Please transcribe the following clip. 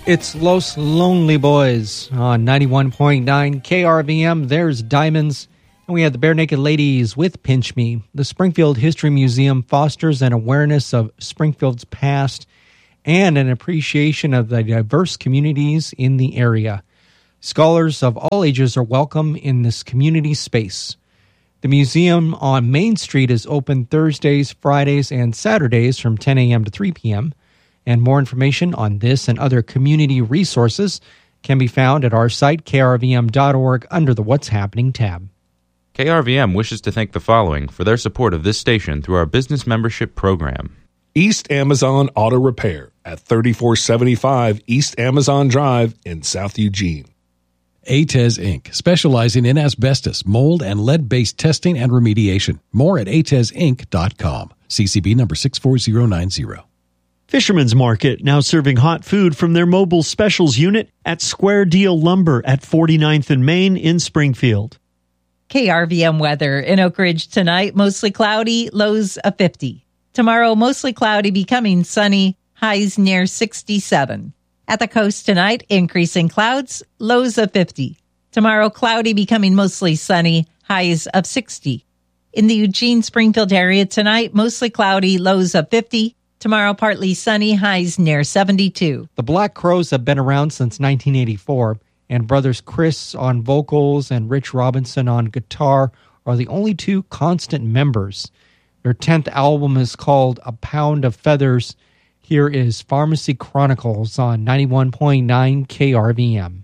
It's Los Lonely Boys on 91.9 KRVM. There's Diamonds. And we have the Bare Naked Ladies with Pinch Me. The Springfield History Museum fosters an awareness of Springfield's past and an appreciation of the diverse communities in the area. Scholars of all ages are welcome in this community space. The museum on Main Street is open Thursdays, Fridays, and Saturdays from 10 a.m. to 3 p.m., and more information on this and other community resources can be found at our site, krvm.org, under the What's Happening tab. KRVM wishes to thank the following for their support of this station through our business membership program. East Amazon Auto Repair at 3475 East Amazon Drive in South Eugene. ATES Inc., specializing in asbestos, mold, and lead-based testing and remediation. More at atesinc.com. CCB number 64090. Fisherman's Market, now serving hot food from their mobile specials unit at Square Deal Lumber at 49th and Main in Springfield. KRVM weather in Oak Ridge tonight, mostly cloudy, lows of 50. Tomorrow, mostly cloudy, becoming sunny, highs near 67. At the coast tonight, increasing clouds, lows of 50. Tomorrow, cloudy, becoming mostly sunny, highs of 60. In the Eugene-Springfield area tonight, mostly cloudy, lows of 50. Tomorrow, partly sunny, highs near 72. The Black Crowes have been around since 1984, and brothers Chris on vocals and Rich Robinson on guitar are the only two constant members. Their 10th album is called A Pound of Feathers. Here is Pharmacy Chronicles on 91.9 KRVM.